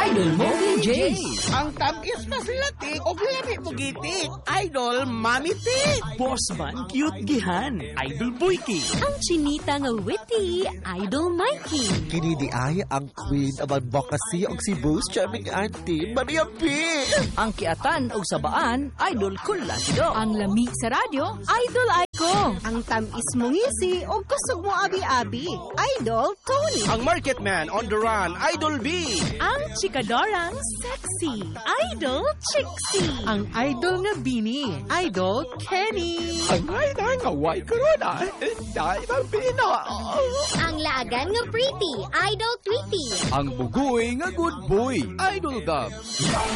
Idol mo VJ. Ang tabis na silatik o lami mo gitik. Idol Mami Tik. Boss man, cute gihan. Idol Boyki. Ang chinita nga witty, Idol Mikey. Kini di ay ang queen of advocacy og Cebu's charming auntie, Maria P. Ang kiatan og sabaan, Idol Kulasido. Ang lami sa radyo, Idol Aiko. Ang tamis mong ngisi o kusog mo abi-abi, Idol Tony. Ang market man on the run, Idol B. Ang chikadorang sexy, Idol Chixie. Ang idol nga bini, Idol Kenny. Ang ay nga white corona, dahil ang pina. Ang lagan nga pretty, Idol Tweety. Ang bugoy nga good boy, Idol Gab.